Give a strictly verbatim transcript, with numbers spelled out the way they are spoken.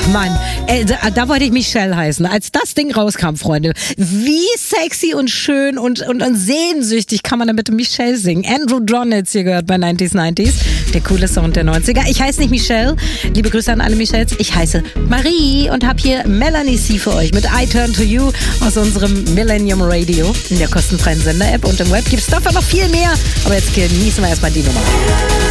Mann, äh, da, da wollte ich Michelle heißen. Als das Ding rauskam, Freunde, wie sexy und schön und, und, und sehnsüchtig kann man da bitte Michelle singen. Andrew Donalds hier gehört bei neunziger neunzig, der coole Sound der neunziger. Ich heiße nicht Michelle, liebe Grüße an alle Michelles, ich heiße Marie und habe hier Melanie C für euch mit I Turn to You aus unserem Millennium Radio in der kostenfreien Sender-App und im Web gibt es dafür noch viel mehr. Aber jetzt genießen wir erstmal die Nummer.